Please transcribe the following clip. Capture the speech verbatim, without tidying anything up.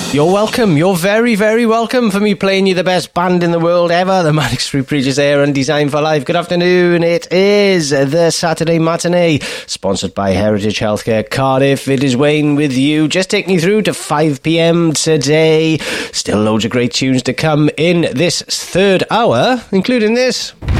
You're welcome. You're very, very welcome for me playing you the best band in the world ever, the Manic Street Preachers here on Design for Life. Good afternoon. It is the Saturday matinee, sponsored by Heritage Healthcare Cardiff. It is Wayne with you, just taking you through to five p.m. today. Still loads of great tunes to come in this third hour, including this.